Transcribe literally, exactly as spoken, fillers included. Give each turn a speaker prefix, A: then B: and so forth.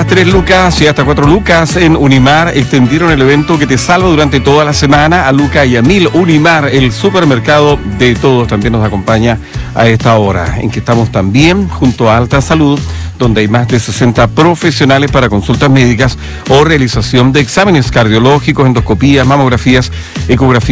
A: tres lucas y hasta cuatro lucas en Unimar. Extendieron el evento que te salva durante toda la semana a Luca y a Mil. Unimar, el supermercado de todos, también nos acompaña a esta hora, en que estamos también junto a Alta Salud, donde hay más de sesenta profesionales para consultas médicas o realización de exámenes cardiológicos, endoscopías, mamografías, ecografías